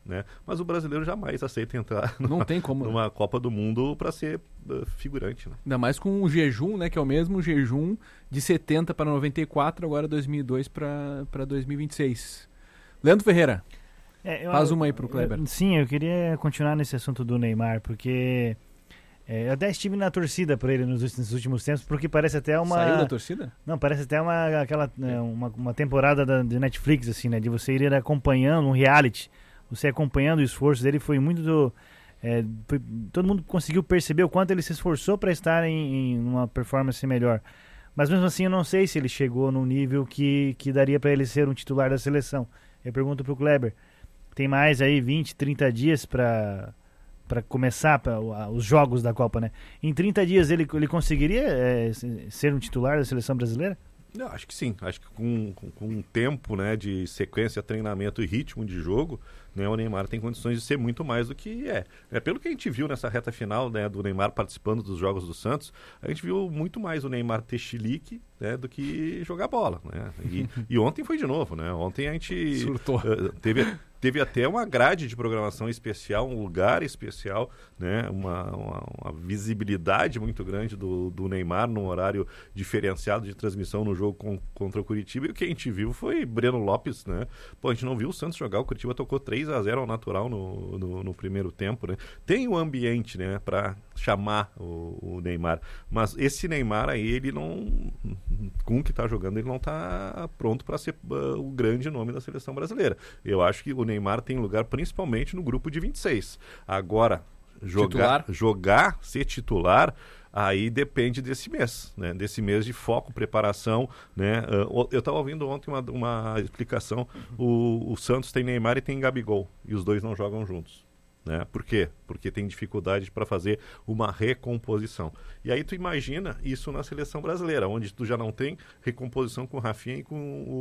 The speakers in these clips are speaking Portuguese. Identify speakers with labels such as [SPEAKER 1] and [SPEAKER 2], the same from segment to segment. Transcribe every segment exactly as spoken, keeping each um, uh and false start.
[SPEAKER 1] né? Mas o brasileiro jamais aceita entrar numa,
[SPEAKER 2] Não tem como,
[SPEAKER 1] numa
[SPEAKER 2] né?
[SPEAKER 1] Copa do Mundo para ser uh, figurante, né?
[SPEAKER 2] Ainda mais com o jejum, né? Que é o mesmo jejum de setenta para noventa e quatro, agora dois mil e dois para dois mil e vinte e seis. Leandro Ferreira,
[SPEAKER 3] É, eu,
[SPEAKER 2] faz uma aí pro Kleber.
[SPEAKER 3] Eu, sim, eu queria continuar nesse assunto do Neymar, porque é, eu até estive na torcida por ele nos, nos últimos tempos, porque parece até uma...
[SPEAKER 2] Saiu da torcida?
[SPEAKER 3] Não, parece até uma, aquela, né, uma, uma temporada da, de Netflix, assim, né? De você ir acompanhando, um reality, você acompanhando o esforço dele, foi muito do... É, foi, todo mundo conseguiu perceber o quanto ele se esforçou para estar em, em uma performance melhor. Mas mesmo assim, eu não sei se ele chegou num nível que, que daria para ele ser um titular da seleção. Eu pergunto pro Kleber, tem mais aí vinte, trinta dias para para começar pra, os jogos da Copa, né? Em trinta dias ele, ele conseguiria é, ser um titular da seleção brasileira?
[SPEAKER 1] Eu acho que sim, acho que com, com, com um tempo, né, de sequência, treinamento e ritmo de jogo, né, o Neymar tem condições de ser muito mais do que é. é. Pelo que a gente viu nessa reta final, né, do Neymar participando dos jogos do Santos, a gente viu muito mais o Neymar ter chilique, né, do que jogar bola, né? E, e ontem foi de novo, né? Ontem a gente
[SPEAKER 2] surtou.
[SPEAKER 1] Uh, teve teve até uma grade de programação especial, um lugar especial, né? Uma, uma, uma visibilidade muito grande do, do Neymar num horário diferenciado de transmissão no jogo com, contra o Curitiba. E o que a gente viu foi Breno Lopes, né? Pô, a gente não viu o Santos jogar, o Curitiba tocou três a zero ao natural no, no, no primeiro tempo, né? Tem o ambiente, né, para chamar o, o Neymar, mas esse Neymar aí, ele não, com o que tá jogando, ele não tá pronto para ser uh, o grande nome da seleção brasileira. Eu acho que o Neymar tem lugar principalmente no grupo de vinte e seis. Agora, jogar, jogar ser titular, aí depende desse mês, né? Desse mês de foco, preparação, né? Uh, eu estava ouvindo ontem uma, uma explicação, o, o Santos tem Neymar e tem Gabigol, e os dois não jogam juntos. Né? Por quê? Porque tem dificuldade para fazer uma recomposição. E aí tu imagina isso na seleção brasileira, onde tu já não tem recomposição com o Rafinha e com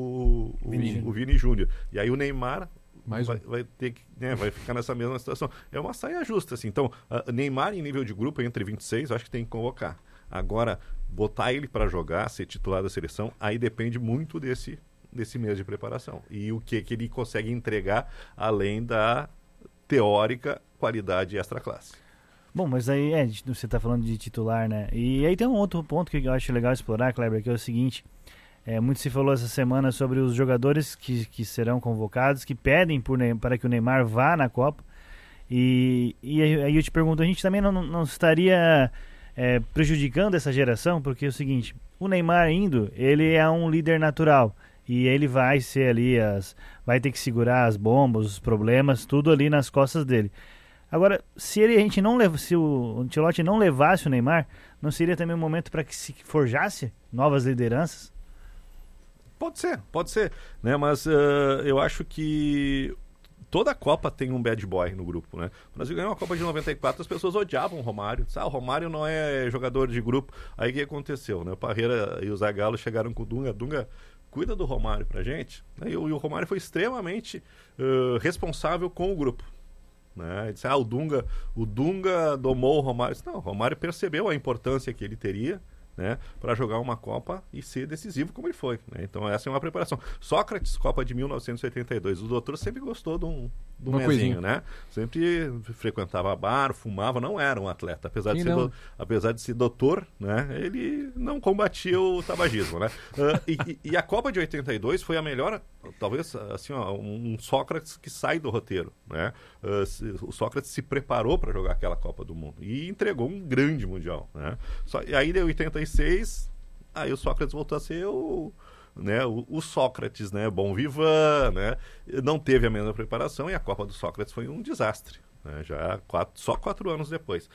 [SPEAKER 1] o, o,
[SPEAKER 2] Vini.
[SPEAKER 1] o Vini Júnior. E aí o Neymar
[SPEAKER 2] Mais
[SPEAKER 1] vai,
[SPEAKER 2] um.
[SPEAKER 1] vai ter que, né, vai ficar nessa mesma situação. É uma saia justa, assim. Então, uh, Neymar em nível de grupo entre vinte e seis, eu acho que tem que convocar. Agora, botar ele para jogar, ser titular da seleção, aí depende muito desse, desse mês de preparação. E o que, que ele consegue entregar além da teórica qualidade extra classe.
[SPEAKER 3] Bom, mas aí é, você está falando de titular, né? E aí tem um outro ponto que eu acho legal explorar, Kleber, que é o seguinte, é, muito se falou essa semana sobre os jogadores que, que serão convocados, que pedem por, para que o Neymar vá na Copa, e, e aí eu te pergunto, a gente também não, não estaria é, prejudicando essa geração? Porque é o seguinte, o Neymar indo, ele é um líder natural, e ele vai ser ali, as, vai ter que segurar as bombas, os problemas, tudo ali nas costas dele. Agora, se ele, a gente não leva, se o Ancelotti não levasse o Neymar, não seria também um momento para que se forjasse novas lideranças?
[SPEAKER 1] Pode ser, pode ser, né? Mas uh, eu acho que toda a Copa tem um bad boy no grupo, né? O Brasil ganhou a Copa de noventa e quatro, as pessoas odiavam o Romário. Ah, o Romário não é jogador de grupo. Aí o que aconteceu, né? O Parreira e o Zagallo chegaram com o Dunga. Dunga, cuida do Romário pra gente. Né? E, o, e o Romário foi extremamente uh, responsável com o grupo. Né? Ele disse, ah, o Dunga, o Dunga domou o Romário. Disse, não, o Romário percebeu a importância que ele teria, né, para jogar uma Copa e ser decisivo como ele foi, né? Então essa é uma preparação. Sócrates, Copa de mil novecentos e oitenta e dois, o doutor sempre gostou de um, de um
[SPEAKER 2] uma
[SPEAKER 1] mezinho,
[SPEAKER 2] coisinha,
[SPEAKER 1] né? Sempre frequentava bar, fumava, não era um atleta, apesar de, ser,
[SPEAKER 2] não?
[SPEAKER 1] do, apesar de ser doutor, né? Ele não combatia o tabagismo, né? Uh, e, e a Copa de oitenta e dois foi a melhor, talvez assim, ó, um Sócrates que sai do roteiro, né? Uh, o Sócrates se preparou para jogar aquela Copa do Mundo e entregou um grande mundial, né? Só, e aí deu oitenta e seis, aí o Sócrates voltou a ser o, né, o, o Sócrates, né, bom vivan, né, não teve a mesma preparação e a Copa do Sócrates foi um desastre, né, já quatro, só quatro anos depois.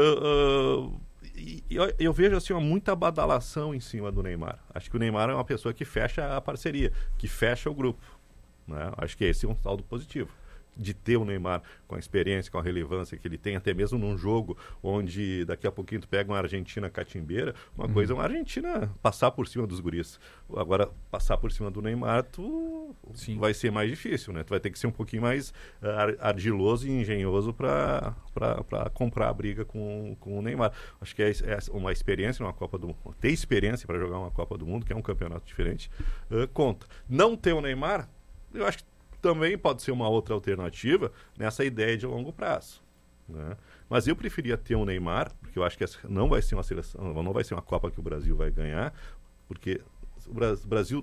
[SPEAKER 1] Uh, uh, e eu, eu vejo assim, uma muita badalação em cima do Neymar. Acho que o Neymar é uma pessoa que fecha a parceria, que fecha o grupo, né? Acho que esse é um saldo positivo de ter o Neymar com a experiência, com a relevância que ele tem, até mesmo num jogo onde daqui a pouquinho tu pega uma Argentina catimbeira, uma uhum. coisa é uma Argentina passar por cima dos guris. Agora, passar por cima do Neymar, tu Sim. vai ser mais difícil, né? Tu vai ter que ser um pouquinho mais uh, ardiloso e engenhoso para comprar a briga com, com o Neymar. Acho que é, é uma experiência numa Copa do Mundo, ter experiência para jogar uma Copa do Mundo, que é um campeonato diferente, uh, conta. Não ter o Neymar, eu acho que também pode ser uma outra alternativa nessa ideia de longo prazo, né? Mas eu preferia ter um Neymar, porque eu acho que essa não vai ser uma seleção, não vai ser uma Copa que o Brasil vai ganhar, porque o Brasil,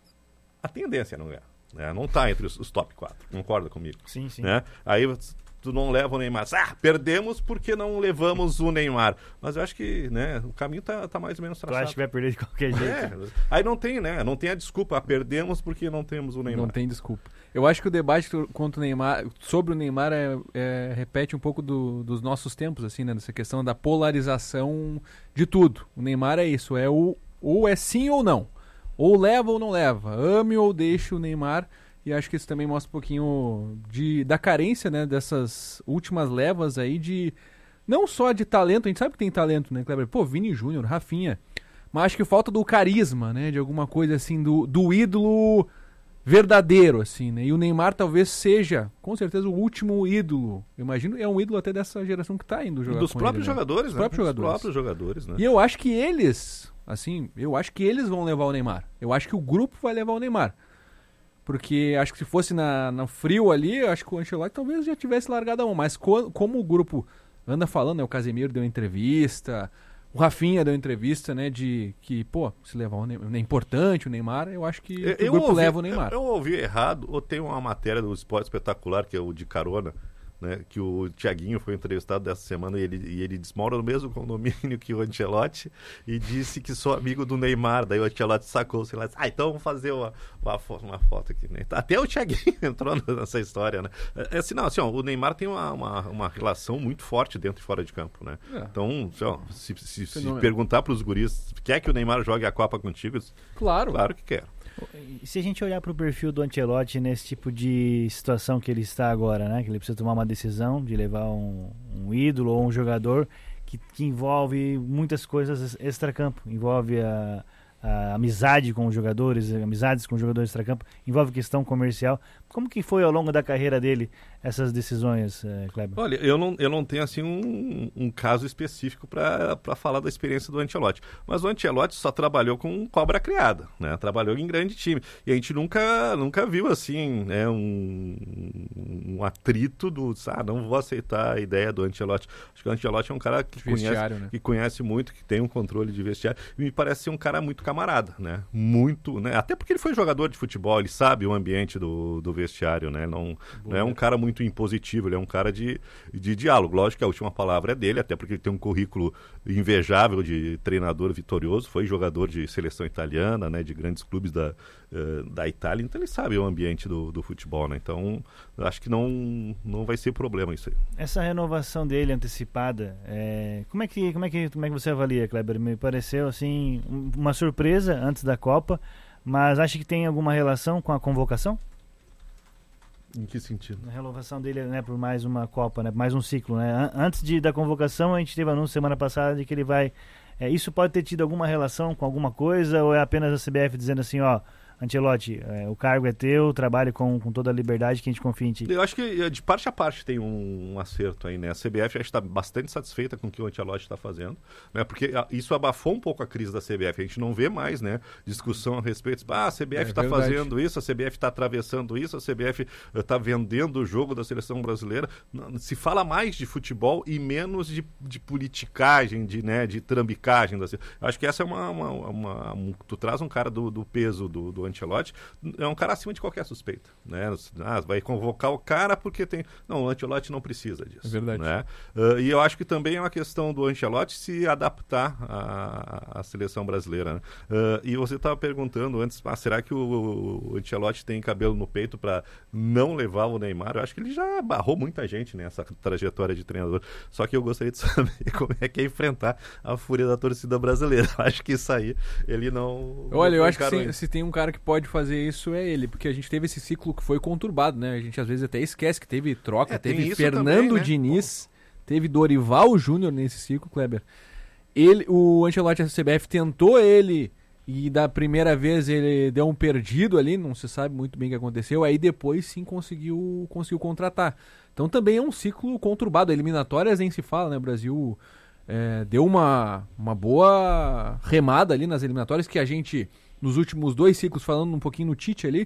[SPEAKER 1] a tendência é não ganhar, né? Não está entre os, os top quatro, concorda comigo?
[SPEAKER 3] Sim, sim.
[SPEAKER 1] Né? Aí tu não leva o Neymar. Ah, perdemos porque não levamos o Neymar. Mas eu acho que, né, o caminho tá, tá mais ou menos traçado.
[SPEAKER 3] Tu acha que vai perder de qualquer jeito?
[SPEAKER 1] É, aí não tem, né? Não tem a desculpa. Ah, perdemos porque não temos o Neymar.
[SPEAKER 2] Não tem desculpa. Eu acho que o debate contra o Neymar, sobre o Neymar é, é, repete um pouco do, dos nossos tempos, assim, né? Nessa questão da polarização de tudo. O Neymar é isso, é o, ou é sim ou não. Ou leva ou não leva. Ame ou deixe o Neymar. E acho que isso também mostra um pouquinho de, da carência, né, dessas últimas levas aí de... Não só de talento, a gente sabe que tem talento, né, Kleber? Pô, Vini Júnior, Rafinha. Mas acho que falta do carisma, né, de alguma coisa assim, do, do ídolo verdadeiro, assim, né? E o Neymar talvez seja, com certeza, o último ídolo. Eu imagino, é um ídolo até dessa geração que tá indo jogar
[SPEAKER 1] Dos
[SPEAKER 2] com
[SPEAKER 1] próprios
[SPEAKER 2] ele, né?
[SPEAKER 1] jogadores,
[SPEAKER 2] Dos
[SPEAKER 1] né?
[SPEAKER 2] próprios
[SPEAKER 1] Dos
[SPEAKER 2] jogadores.
[SPEAKER 1] próprios jogadores, né?
[SPEAKER 2] E eu acho que eles, assim, eu acho que eles vão levar o Neymar. Eu acho que o grupo vai levar o Neymar. Porque acho que se fosse na, na frio ali, acho que o Ancelotti talvez já tivesse largado a mão. Mas co- como o grupo anda falando, né? O Casemiro deu entrevista, o Rafinha deu entrevista, né? De que, pô, se levar o Neymar, é importante o Neymar, eu acho que
[SPEAKER 1] Eu,
[SPEAKER 2] o grupo
[SPEAKER 1] ouvi,
[SPEAKER 2] leva o Neymar.
[SPEAKER 1] Eu, eu ouvi errado, ou tem uma matéria do Esporte Espetacular, que é o de carona, né, que o Thiaguinho foi entrevistado dessa semana e ele, e ele disse, mora no mesmo condomínio que o Ancelotti e disse que sou amigo do Neymar. Daí o Ancelotti sacou, sei lá, disse, ah, então vamos fazer uma, uma, foto, uma foto aqui, né? Até o Thiaguinho entrou nessa história, né? É, assim, não, assim, ó, o Neymar tem uma, uma, uma relação muito forte dentro e fora de campo, né? É. Então, assim, ó, se, se, se perguntar para os guris, quer que o Neymar jogue a Copa contigo?
[SPEAKER 2] Claro.
[SPEAKER 1] Claro que quer.
[SPEAKER 3] E se a gente olhar para o perfil do Ancelotti nesse tipo de situação que ele está agora, né? Que ele precisa tomar uma decisão de levar um, um ídolo ou um jogador que, que envolve muitas coisas extracampo, envolve a, a amizade com os jogadores, amizades com os jogadores extracampo, envolve questão comercial. Como que foi ao longo da carreira dele essas decisões, Kleber?
[SPEAKER 1] Olha, eu não, eu não tenho assim um, um caso específico para falar da experiência do Ancelotti, mas o Ancelotti só trabalhou com cobra criada, né? Trabalhou em grande time, e a gente nunca, nunca viu assim, né, um, um atrito do, ah, não vou aceitar a ideia do Ancelotti. Acho que o Ancelotti é um cara que conhece, né? que conhece muito, que tem um controle de vestiário, e me parece ser um cara muito camarada, né? Muito, né? Até porque ele foi jogador de futebol, ele sabe o ambiente do, do vestiário, né? Não, não é um cara muito impositivo, ele é um cara de, de diálogo. Lógico que a última palavra é dele, até porque ele tem um currículo invejável de treinador vitorioso, foi jogador de seleção italiana, né? De grandes clubes da, uh, da Itália, então ele sabe o ambiente do, do futebol, né? Então, acho que não, não vai ser problema isso aí.
[SPEAKER 3] Essa renovação dele antecipada, é... como, é que, como, é que, como é que você avalia, Kleber? Me pareceu, assim, uma surpresa antes da Copa, mas acha que tem alguma relação com a convocação?
[SPEAKER 1] Em que sentido?
[SPEAKER 3] A renovação dele, né, por mais uma Copa, né, mais um ciclo, né? Antes de, da convocação, a gente teve anúncio semana passada de que ele vai... É, isso pode ter tido alguma relação com alguma coisa ou é apenas a C B F dizendo assim, ó, Ancelotti, é, o cargo é teu, trabalhe com, com toda a liberdade que a gente confia em ti?
[SPEAKER 1] Eu acho que de parte a parte tem um, um acerto aí, né? A C B F está bastante satisfeita com o que o Ancelotti está fazendo, né? Porque isso abafou um pouco a crise da C B F. A gente não vê mais, né, discussão a respeito. Ah, a C B F está é fazendo isso, a C B F está atravessando isso, a C B F está vendendo o jogo da seleção brasileira. Se fala mais de futebol e menos de, de politicagem, de, né, de trambicagem. Da... Acho que essa é uma... uma, uma um, tu traz um cara do, do peso do, do Ancelotti, é um cara acima de qualquer suspeita, né? Ah, vai convocar o cara porque tem... Não, o Ancelotti não precisa disso. É
[SPEAKER 2] verdade.
[SPEAKER 1] Né? Uh, e eu acho que também é uma questão do Ancelotti se adaptar à, à seleção brasileira, né? Uh, e você estava perguntando antes, ah, será que o, o Ancelotti tem cabelo no peito para não levar o Neymar? Eu acho que ele já barrou muita gente nessa trajetória de treinador. Só que eu gostaria de saber como é que é enfrentar a fúria da torcida brasileira. Eu acho que isso aí, ele não...
[SPEAKER 2] Olha,
[SPEAKER 1] não
[SPEAKER 2] eu acho que se, se tem um cara que pode fazer isso é ele, porque a gente teve esse ciclo que foi conturbado, né? A gente às vezes até esquece que teve troca,
[SPEAKER 1] é,
[SPEAKER 2] teve Fernando
[SPEAKER 1] também, né?
[SPEAKER 2] Diniz, Pô. teve Dorival Júnior nesse ciclo, Kleber. Ele, o Ancelotti da C B F tentou ele e da primeira vez ele deu um perdido ali, não se sabe muito bem o que aconteceu, aí depois sim conseguiu, conseguiu contratar. Então também é um ciclo conturbado, eliminatórias nem se fala, né? O Brasil é, deu uma, uma boa remada ali nas eliminatórias que a gente... Nos últimos dois ciclos, falando um pouquinho no Tite ali,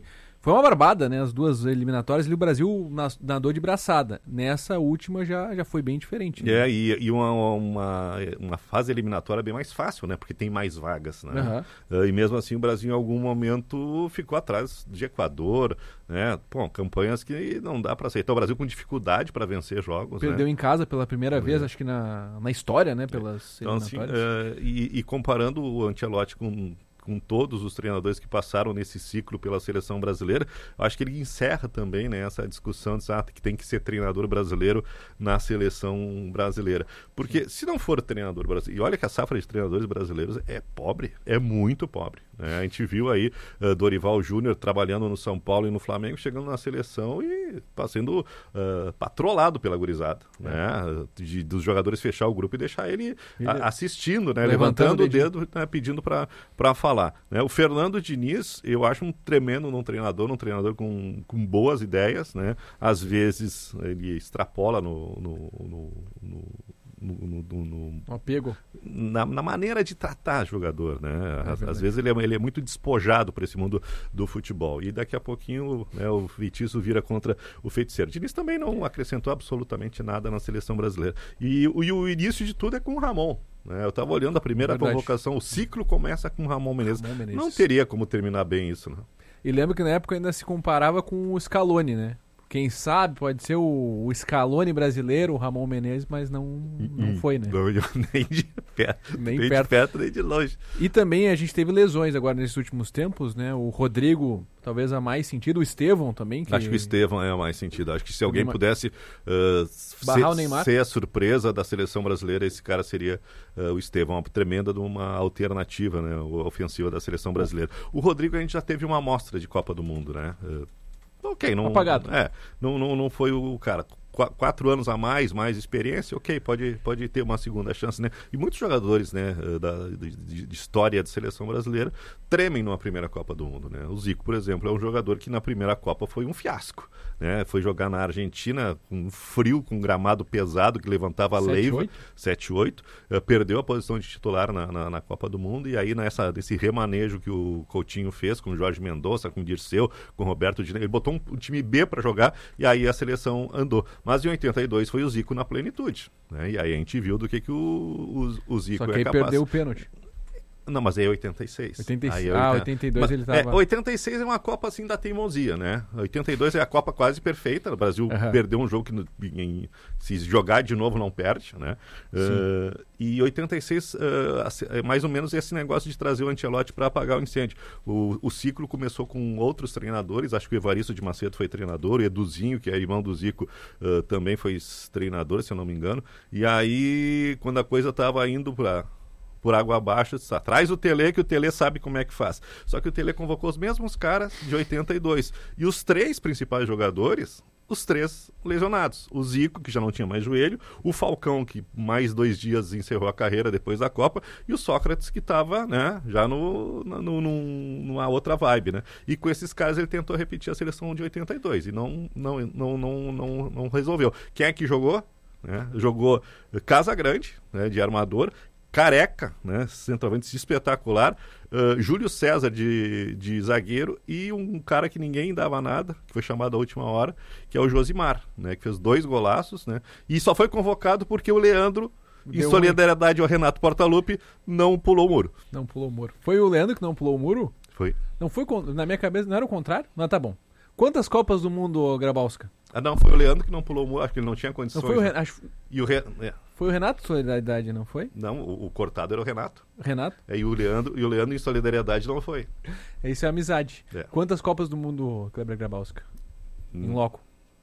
[SPEAKER 2] Foi uma barbada, né? As duas eliminatórias e o Brasil nas- nadou de braçada. Nessa última já, já foi bem diferente. Né?
[SPEAKER 1] É, e, e uma, uma, uma fase eliminatória bem mais fácil, né? Porque tem mais vagas, né?
[SPEAKER 2] Aham.
[SPEAKER 1] Uh, e mesmo assim o Brasil em algum momento ficou atrás de Equador, né? Pô, campanhas que não dá para aceitar. O Brasil com dificuldade para vencer jogos,
[SPEAKER 2] Perdeu
[SPEAKER 1] né?
[SPEAKER 2] em casa pela primeira vez, acho que na, na história, né? Pelas
[SPEAKER 1] Então, assim,
[SPEAKER 2] eliminatórias.
[SPEAKER 1] uh, e, e comparando o Ancelotti com com todos os treinadores que passaram nesse ciclo pela seleção brasileira, eu acho que ele encerra também, né, essa discussão de ah, que tem que ser treinador brasileiro na seleção brasileira. Porque se não for treinador brasileiro, e olha que a safra de treinadores brasileiros é pobre, é muito pobre. Né? A gente viu aí uh, Dorival Júnior trabalhando no São Paulo e no Flamengo, chegando na seleção e tá sendo uh, patrolado pela gurizada. É. Né? De, dos jogadores fechar o grupo e deixar ele, ele... A, assistindo, né? Levantando, Levantando o dedo, né? Pedindo para falar. Lá, né? O Fernando Diniz, eu acho um tremendo um treinador, um treinador com, com boas ideias, né? Às vezes ele extrapola no, no, no, no, no, no, no
[SPEAKER 2] apego.
[SPEAKER 1] Na, na maneira de tratar jogador, né? É às, às vezes ele é, ele é muito despojado por esse mundo do futebol. E daqui a pouquinho, né, o feitiço vira contra o feiticeiro. Diniz também não acrescentou absolutamente nada na seleção brasileira. E, e o início de tudo é com o Ramon. Eu estava olhando a primeira
[SPEAKER 2] Verdade.
[SPEAKER 1] convocação, o ciclo começa com Ramon Menezes.
[SPEAKER 2] Ramon Menezes.
[SPEAKER 1] Não teria como terminar bem isso, né?
[SPEAKER 2] E lembro que na época ainda se comparava com o Scaloni, né? Quem sabe pode ser o, o Scaloni brasileiro, o Ramon Menezes, mas não, não
[SPEAKER 1] hum,
[SPEAKER 2] foi, né?
[SPEAKER 1] Não, nem de perto,
[SPEAKER 2] nem,
[SPEAKER 1] nem
[SPEAKER 2] perto.
[SPEAKER 1] de perto, nem de longe.
[SPEAKER 2] E também a gente teve lesões agora nesses últimos tempos, né? O Rodrigo, talvez a mais sentido, o Estevão também. Que...
[SPEAKER 1] Acho que o Estevão é a mais sentido. Acho que se alguém
[SPEAKER 2] Neymar...
[SPEAKER 1] pudesse uh,
[SPEAKER 2] Barrar o
[SPEAKER 1] ser,
[SPEAKER 2] Neymar.
[SPEAKER 1] ser a surpresa da seleção brasileira, esse cara seria uh, o Estevão, uma tremenda de uma alternativa, né, ofensiva da seleção brasileira. O Rodrigo a gente já teve uma amostra de Copa do Mundo, né? Uh, ok, não,
[SPEAKER 2] apagado.
[SPEAKER 1] É, não, não, não foi o cara. Qu- quatro anos a mais, mais experiência, ok, pode, pode ter uma segunda chance, né? E muitos jogadores, né, da, de, de história de seleção brasileira tremem numa primeira Copa do Mundo, né? O Zico, por exemplo, é um jogador que na primeira Copa foi um fiasco, né? Foi jogar na Argentina com frio, com gramado pesado que levantava a leiva, sete oito, uh, perdeu a posição de titular na, na, na Copa do Mundo e aí nessa, nesse remanejo que o Coutinho fez com o Jorge Mendonça, com o Dirceu, com o Roberto Dinei, ele botou um, um time B para jogar e aí a seleção andou. Mas em oitenta e dois foi o Zico na plenitude, né? E aí a gente viu do que, que o, o, o Zico
[SPEAKER 2] Só que
[SPEAKER 1] é
[SPEAKER 2] aí
[SPEAKER 1] capaz.
[SPEAKER 2] perdeu o pênalti.
[SPEAKER 1] Não, mas aí é oitenta e seis.
[SPEAKER 2] oitenta e seis.
[SPEAKER 1] Aí é
[SPEAKER 2] Ah,
[SPEAKER 1] oitenta...
[SPEAKER 2] oitenta e dois
[SPEAKER 1] mas,
[SPEAKER 2] ele tava...
[SPEAKER 1] É, oitenta e seis é uma Copa assim da teimosia, né? oitenta e dois é a Copa quase perfeita. O Brasil
[SPEAKER 2] Uhum.
[SPEAKER 1] perdeu um jogo que no, em, se jogar de novo não perde, né? Uh, e oitenta e seis uh, é mais ou menos esse negócio de trazer o Ancelotti para apagar o incêndio. O, o ciclo começou com outros treinadores, acho que o Evaristo de Macedo foi treinador, o Eduzinho, que é irmão do Zico, uh, também foi treinador, se eu não me engano. E aí, quando a coisa estava indo para... por água abaixo, traz o Tele, que o Tele sabe como é que faz. Só que o Tele convocou os mesmos caras de oitenta e dois. E os três principais jogadores, os três lesionados. O Zico, que já não tinha mais joelho, o Falcão, que mais dois dias encerrou a carreira depois da Copa, e o Sócrates, que estava, né, já no, no, no, numa outra vibe, né? E com esses caras ele tentou repetir a seleção de oitenta e dois e não, não, não, não, não, não resolveu. Quem é que jogou? Né? Jogou Casagrande, né, de armador, Careca, né, centroavante espetacular, uh, Júlio César de, de zagueiro e um cara que ninguém dava nada, que foi chamado à última hora, que é o Josimar, né, que fez dois golaços, né, e só foi convocado porque o Leandro, Deu em solidariedade um... ao Renato Portaluppi, não pulou o muro.
[SPEAKER 2] Não pulou o muro. Foi o Leandro que não pulou o muro?
[SPEAKER 1] Foi.
[SPEAKER 2] Não foi, na minha cabeça, não era o contrário? Mas tá bom. Quantas Copas do Mundo, Grabowska?
[SPEAKER 1] Ah, não, foi o Leandro que não pulou o muro, acho que ele não tinha condições.
[SPEAKER 2] Não foi o Renato? Acho...
[SPEAKER 1] E o Re... é.
[SPEAKER 2] Foi o Renato Solidariedade, não foi?
[SPEAKER 1] Não, o, o cortado era o Renato.
[SPEAKER 2] Renato?
[SPEAKER 1] É, e o Leandro, e o Leandro em solidariedade não foi.
[SPEAKER 2] Isso é amizade.
[SPEAKER 1] É.
[SPEAKER 2] Quantas Copas do Mundo, Kleber Grabowska? Hum. Em loco.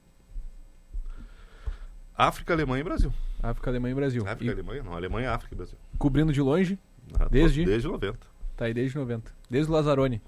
[SPEAKER 1] África, Alemanha e Brasil.
[SPEAKER 2] África, Alemanha e Brasil.
[SPEAKER 1] África,
[SPEAKER 2] e...
[SPEAKER 1] Alemanha, não, Alemanha, África e Brasil.
[SPEAKER 2] Cobrindo de longe?
[SPEAKER 1] Ah,
[SPEAKER 2] desde?
[SPEAKER 1] Desde noventa.
[SPEAKER 2] Tá aí desde noventa. Desde o Lazzaroni.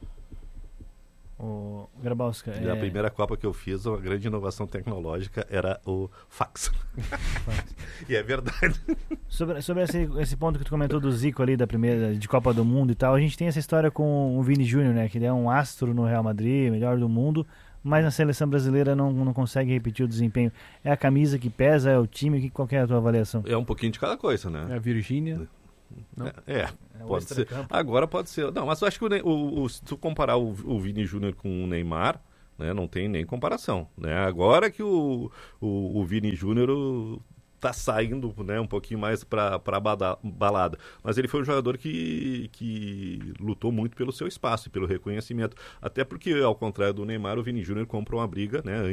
[SPEAKER 3] O Grabowska,
[SPEAKER 1] e
[SPEAKER 3] é...
[SPEAKER 1] a primeira Copa que eu fiz, uma grande inovação tecnológica era o fax. E é verdade.
[SPEAKER 3] Sobre, sobre esse, esse ponto que tu comentou do Zico ali, da primeira, de Copa do Mundo e tal, a gente tem essa história com o Vini Júnior, né? Que ele é um astro no Real Madrid, melhor do mundo, mas na seleção brasileira não, não consegue repetir o desempenho. É a camisa que pesa, é o time, qual que é a tua avaliação?
[SPEAKER 1] É um pouquinho de cada coisa, né?
[SPEAKER 2] É a Virgínia.
[SPEAKER 1] Não. É, é,
[SPEAKER 3] é
[SPEAKER 1] pode ser. Agora pode ser. Não, mas eu acho que o, o, o, se tu comparar o, o Vini Júnior com o Neymar, né? Não tem nem comparação, né? Agora que o, o, o Vini Júnior está saindo, né, um pouquinho mais para a balada. Mas ele foi um jogador que, que lutou muito pelo seu espaço, pelo reconhecimento. Até porque, ao contrário do Neymar, o Vini Júnior compra uma briga, né,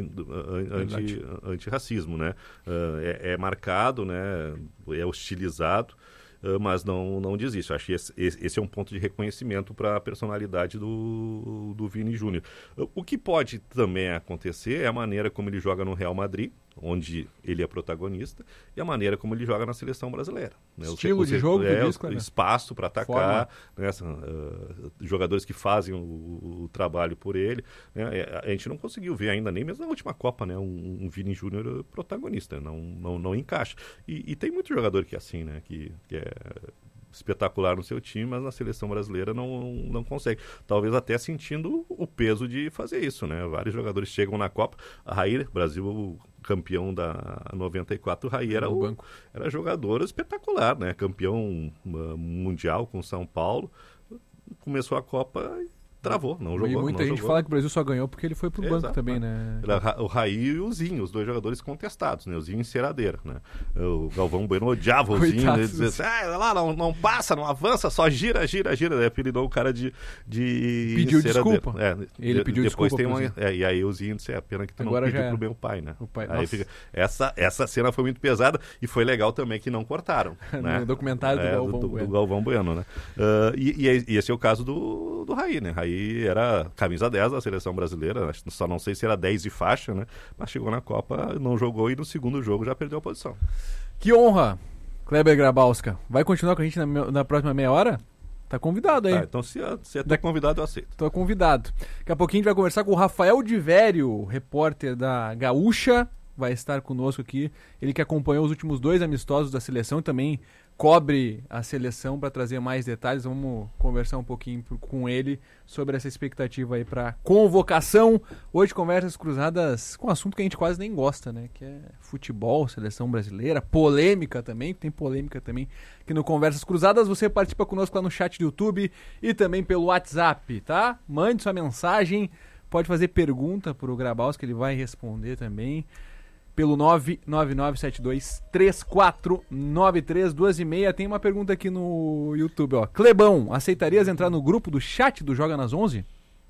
[SPEAKER 1] anti, anti-racismo, né? Uh, é, é marcado, né, é hostilizado, uh, mas não, não desiste. Acho que esse, esse é um ponto de reconhecimento para a personalidade do, do Vini Júnior. O que pode também acontecer é a maneira como ele joga no Real Madrid, onde ele é protagonista, e a maneira como ele joga na seleção brasileira. Né?
[SPEAKER 2] Estilo
[SPEAKER 1] o,
[SPEAKER 2] de jogo,
[SPEAKER 1] é,
[SPEAKER 2] diz,
[SPEAKER 1] o espaço para atacar, né? uh, jogadores que fazem o, o trabalho por ele. Né? A gente não conseguiu ver ainda, nem mesmo na última Copa, né? um, um Vini Júnior protagonista, não, não, não encaixa. E, e tem muito jogador que é assim, né? que, que é espetacular no seu time, mas na seleção brasileira não, não consegue. Talvez até sentindo o peso de fazer isso, né? Vários jogadores chegam na Copa. A Raí, Brasil campeão da noventa e quatro, o Raí era, o, era jogador espetacular, né? Campeão uh, mundial com São Paulo. Começou a Copa e travou, não jogou.
[SPEAKER 2] E muita
[SPEAKER 1] não
[SPEAKER 2] gente
[SPEAKER 1] jogou.
[SPEAKER 2] fala que o Brasil só ganhou porque ele foi pro
[SPEAKER 1] É,
[SPEAKER 2] banco
[SPEAKER 1] exato,
[SPEAKER 2] também,
[SPEAKER 1] né?
[SPEAKER 2] né?
[SPEAKER 1] O Raí e o Zinho, os dois jogadores contestados, né? O Zinho enceradeira, né? O Galvão Bueno odiava o Zinho, ele dizia assim, ah, lá, não, não passa, não avança, só gira, gira, gira. Daí apelidou o cara de, de
[SPEAKER 2] pediu
[SPEAKER 1] enceradeira.
[SPEAKER 2] desculpa.
[SPEAKER 1] É,
[SPEAKER 2] ele
[SPEAKER 1] de,
[SPEAKER 2] pediu
[SPEAKER 1] depois
[SPEAKER 2] desculpa.
[SPEAKER 1] Tem uma, é, e aí o Zinho disse, é a pena que tu
[SPEAKER 2] Agora
[SPEAKER 1] não pediu
[SPEAKER 2] já
[SPEAKER 1] pro meu pai, né?
[SPEAKER 2] O pai,
[SPEAKER 1] aí fica, essa, essa cena foi muito pesada e foi legal também que não cortaram. né?
[SPEAKER 2] No documentário do
[SPEAKER 1] é,
[SPEAKER 2] Galvão
[SPEAKER 1] do,
[SPEAKER 2] Bueno.
[SPEAKER 1] do Galvão Bueno, né? Uh, e, e, e esse é o caso do, do Raí, né? Raí era camisa dez da seleção brasileira, só não sei se era dez de faixa, né? Mas chegou na Copa, não jogou e no segundo jogo já perdeu a posição.
[SPEAKER 2] Que honra, Kleber Grabowska. Vai continuar com a gente na, na próxima meia hora? Tá convidado aí.
[SPEAKER 1] Ah, então se, se é da... convidado, eu aceito.
[SPEAKER 2] Tô convidado. Daqui a pouquinho a gente vai conversar com o Rafael de Vério, repórter da Gaúcha, vai estar conosco aqui. Ele que acompanhou os últimos dois amistosos da seleção e também cobre a seleção para trazer mais detalhes. Vamos conversar um pouquinho com ele sobre essa expectativa aí para convocação. Hoje conversas cruzadas com um assunto que a gente quase nem gosta, né? Que é futebol, seleção brasileira, polêmica também, tem polêmica também aqui no Conversas Cruzadas. Você participa conosco lá no chat do YouTube e também pelo WhatsApp, tá? Mande sua mensagem, pode fazer pergunta pro Grabowska, que ele vai responder também. Pelo nove nove nove sete dois três quatro nove três, duas e meia. Tem uma pergunta aqui no YouTube, ó. Clebão, aceitarias entrar no grupo do chat do Joga nas onze?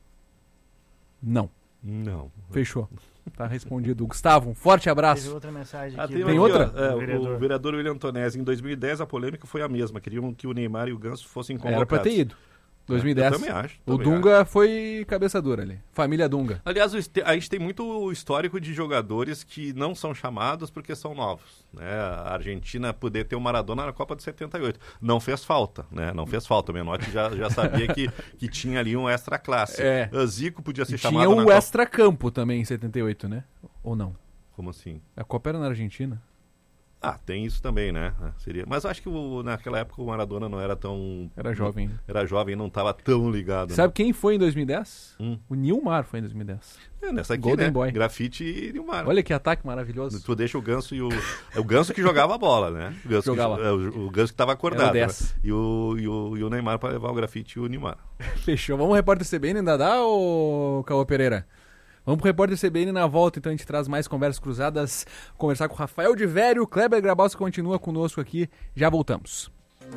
[SPEAKER 2] Não.
[SPEAKER 1] Não.
[SPEAKER 2] Fechou. Tá respondido. Gustavo, um forte abraço.
[SPEAKER 3] Teve outra mensagem
[SPEAKER 1] Ah,
[SPEAKER 3] aqui.
[SPEAKER 1] tem
[SPEAKER 2] Tem
[SPEAKER 3] do-
[SPEAKER 2] outra?
[SPEAKER 1] Aqui, ó, é,
[SPEAKER 3] do
[SPEAKER 1] o,
[SPEAKER 3] vereador.
[SPEAKER 1] o vereador William Tonesi, em dois mil e dez a polêmica foi a mesma. Queriam que o Neymar e o Ganso fossem convocados.
[SPEAKER 2] Era pra ter ido. dois mil e dez.
[SPEAKER 1] Eu também acho.
[SPEAKER 2] O
[SPEAKER 1] também
[SPEAKER 2] Dunga foi cabeça dura ali. Família Dunga.
[SPEAKER 1] Aliás, o este- a gente tem muito histórico de jogadores que não são chamados porque são novos. Né? A Argentina poder ter o Maradona na Copa de setenta e oito. Não fez falta, né? Não fez falta. O Menotti já, já sabia que, que tinha ali um extra classe.
[SPEAKER 2] É.
[SPEAKER 1] O Zico podia ser
[SPEAKER 2] E
[SPEAKER 1] chamado
[SPEAKER 2] tinha
[SPEAKER 1] na
[SPEAKER 2] o
[SPEAKER 1] Copa.
[SPEAKER 2] extra-campo também em setenta e oito, né? Ou não?
[SPEAKER 1] Como assim?
[SPEAKER 2] A Copa era na Argentina.
[SPEAKER 1] Ah, tem isso também, né? Ah, seria... Mas acho que o- naquela época o Maradona não era tão...
[SPEAKER 2] Era jovem.
[SPEAKER 1] Era jovem e não estava tão ligado.
[SPEAKER 2] Sabe quem foi em dois mil e dez?
[SPEAKER 1] Hum.
[SPEAKER 2] O Nilmar foi em dois mil e dez.
[SPEAKER 1] É, nessa aqui,
[SPEAKER 2] Golden
[SPEAKER 1] né?
[SPEAKER 2] Boy.
[SPEAKER 1] Grafite e Nilmar.
[SPEAKER 2] Olha que ataque maravilhoso.
[SPEAKER 1] Tu deixa o Ganso e o... É o Ganso que jogava a bola, né? O Ganso
[SPEAKER 2] Jogava.
[SPEAKER 1] Que... é, o, o Ganso que estava acordado.
[SPEAKER 2] Era o
[SPEAKER 1] né?
[SPEAKER 2] dez.
[SPEAKER 1] E, o, e, o, e o Neymar para levar o grafite e o Nilmar.
[SPEAKER 2] Fechou. Vamos repórter C B N, ainda dá, ô Caô Pereira? Vamos pro repórter C B N na volta, então a gente traz mais conversas cruzadas, conversar com o Rafael de Vério, Kleber Grabowska continua conosco aqui, já voltamos.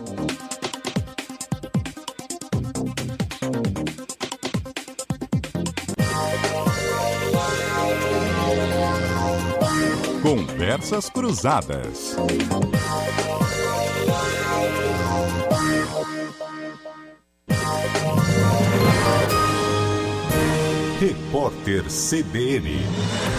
[SPEAKER 4] Conversas Cruzadas. Repórter C B N.